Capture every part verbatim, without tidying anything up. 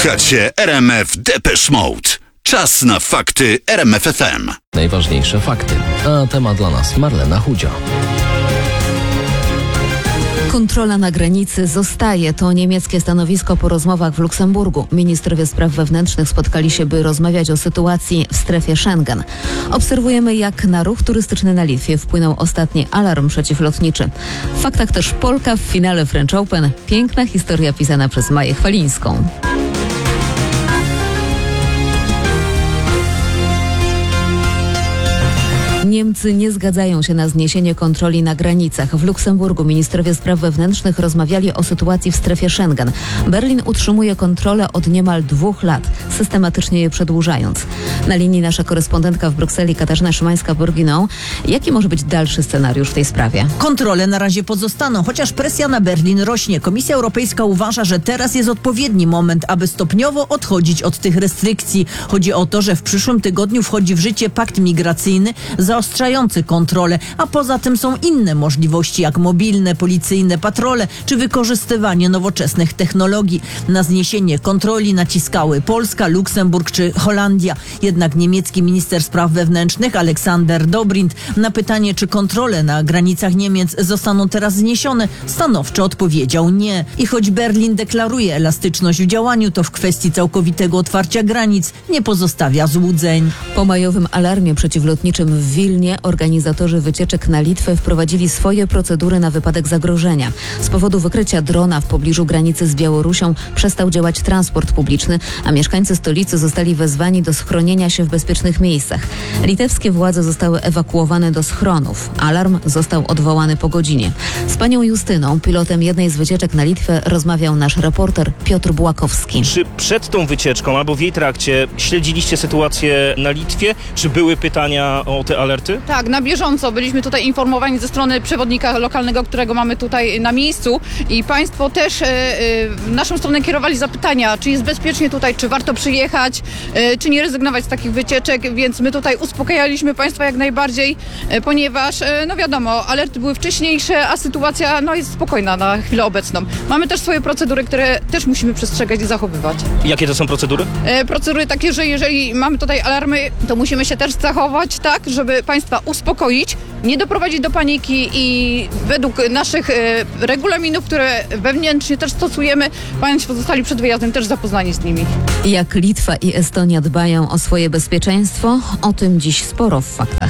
Słuchacie R M F Depeche Mode. Czas na fakty R M F F M. Najważniejsze fakty, a temat dla nas Marlena Chudzio. Kontrola na granicy zostaje. To niemieckie stanowisko po rozmowach w Luksemburgu. Ministrowie spraw wewnętrznych spotkali się, by rozmawiać o sytuacji w strefie Schengen. Obserwujemy, jak na ruch turystyczny na Litwie wpłynął ostatni alarm przeciwlotniczy. W faktach też Polka w finale French Open. Piękna historia pisana przez Maję Chwalińską. Niemcy nie zgadzają się na zniesienie kontroli na granicach. W Luksemburgu ministrowie spraw wewnętrznych rozmawiali o sytuacji w strefie Schengen. Berlin utrzymuje kontrolę od niemal dwóch lat, systematycznie je przedłużając. Na linii nasza korespondentka w Brukseli Katarzyna Szymańska-Bourguignon. Jaki może być dalszy scenariusz w tej sprawie? Kontrole na razie pozostaną, chociaż presja na Berlin rośnie. Komisja Europejska uważa, że teraz jest odpowiedni moment, aby stopniowo odchodzić od tych restrykcji. Chodzi o to, że w przyszłym tygodniu wchodzi w życie pakt migracyjny zaostrzający kontrolę, a poza tym są inne możliwości, jak mobilne, policyjne patrole czy wykorzystywanie nowoczesnych technologii. Na zniesienie kontroli naciskały Polska, Luksemburg czy Holandia. Jednak niemiecki minister spraw wewnętrznych Aleksander Dobrindt na pytanie, czy kontrole na granicach Niemiec zostaną teraz zniesione, stanowczo odpowiedział nie. I choć Berlin deklaruje elastyczność w działaniu, to w kwestii całkowitego otwarcia granic nie pozostawia złudzeń. Po majowym alarmie przeciwlotniczym w Wilnie organizatorzy wycieczek na Litwę wprowadzili swoje procedury na wypadek zagrożenia. Z powodu wykrycia drona w pobliżu granicy z Białorusią przestał działać transport publiczny, a mieszkańcy stolicy zostali wezwani do schronienia się w bezpiecznych miejscach. Litewskie władze zostały ewakuowane do schronów. Alarm został odwołany po godzinie. Z panią Justyną, pilotem jednej z wycieczek na Litwę, rozmawiał nasz reporter Piotr Błakowski. Czy przed tą wycieczką albo w jej trakcie śledziliście sytuację na Litwie? Czy były pytania o te alerty? Tak, na bieżąco byliśmy tutaj informowani ze strony przewodnika lokalnego, którego mamy tutaj na miejscu, i państwo też e, e, w naszą stronę kierowali zapytania, czy jest bezpiecznie tutaj, czy warto przyjechać, e, czy nie rezygnować z takich wycieczek, więc my tutaj uspokajaliśmy państwa jak najbardziej, e, ponieważ e, no wiadomo, alerty były wcześniejsze, a sytuacja no, jest spokojna na chwilę obecną. Mamy też swoje procedury, które też musimy przestrzegać i zachowywać. Jakie to są procedury? E, procedury takie, że jeżeli mamy tutaj alarmy, to musimy się też zachować tak, żeby państwa uspokoić, nie doprowadzić do paniki, i według naszych e, regulaminów, które wewnętrznie też stosujemy, państwo zostali przed wyjazdem też zapoznani z nimi. Jak Litwa i Estonia dbają o swoje bezpieczeństwo? O tym dziś sporo w faktach.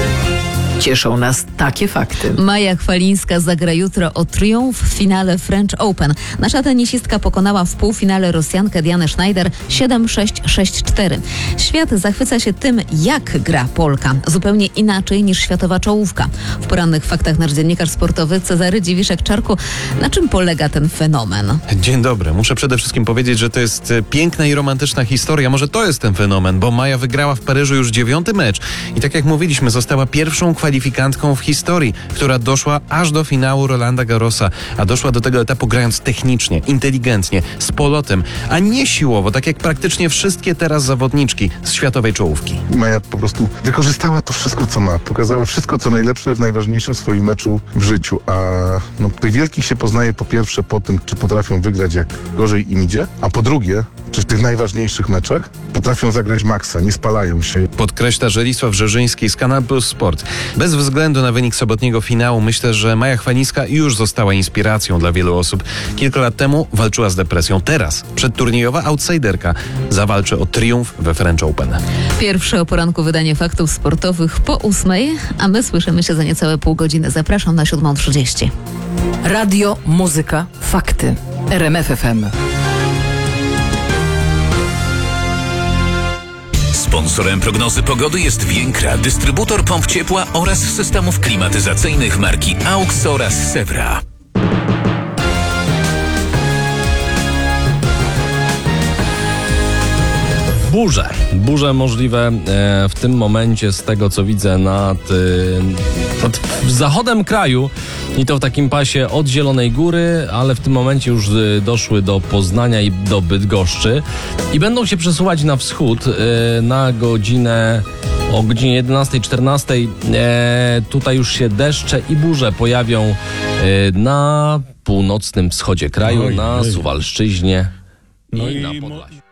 Cieszą nas takie fakty. Maja Chwalińska zagra jutro o triumf w finale French Open. Nasza tenisistka pokonała w półfinale Rosjankę Dianę Schneider siedem sześć sześć cztery. Świat zachwyca się tym, jak gra Polka. Zupełnie inaczej niż światowa czołówka. W porannych faktach nasz dziennikarz sportowy Cezary Dziwiszek-Czarku. Na czym polega ten fenomen? Dzień dobry. Muszę przede wszystkim powiedzieć, że to jest piękna i romantyczna historia. Może to jest ten fenomen, bo Maja wygrała w Paryżu już dziewiąty mecz. I tak jak mówiliśmy, została pierwszą kwalifikantką w historii, która doszła aż do finału Rolanda Garrosa, a doszła do tego etapu grając technicznie, inteligentnie, z polotem, a nie siłowo, tak jak praktycznie wszystkie teraz zawodniczki z światowej czołówki. Maja po prostu wykorzystała to wszystko, co ma. Pokazała wszystko, co najlepsze w najważniejszym swoim meczu w życiu. A no, tych wielkich się poznaje po pierwsze po tym, czy potrafią wygrać, jak gorzej im idzie, a po drugie, czy w tych najważniejszych meczach potrafią zagrać maksa, nie spalają się. Podkreśla Żelisław Rzeżyński z Kanal Plus Sport. Bez względu na wynik sobotniego finału myślę, że Maja Chwalińska już została inspiracją dla wielu osób. Kilka lat temu walczyła z depresją. Teraz przedturniejowa outsiderka zawalczy o triumf we French Open. Pierwsze o poranku wydanie faktów sportowych po ósmej, a my słyszymy się za niecałe pół godziny. Zapraszam na siódmą trzydzieści. Radio, muzyka, fakty. R M F F M. Sponsorem prognozy pogody jest Więkra, dystrybutor pomp ciepła oraz systemów klimatyzacyjnych marki AUX oraz Sewra. Burze. Burze możliwe e, w tym momencie z tego, co widzę nad, e, nad zachodem kraju, i to w takim pasie od Zielonej Góry, ale w tym momencie już e, doszły do Poznania i do Bydgoszczy i będą się przesuwać na wschód e, na godzinę o godzinie jedenastej czternastej. E, tutaj już się deszcze i burze pojawią e, na północnym wschodzie kraju, oj, na oj. Suwalszczyźnie i, No na i mo- Podlasiu.